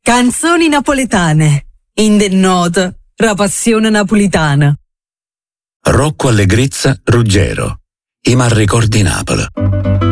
Canzoni napoletane. In del noto, la passione napolitana. Rocco Allegrezza Ruggero. I mal ricordi Napoli.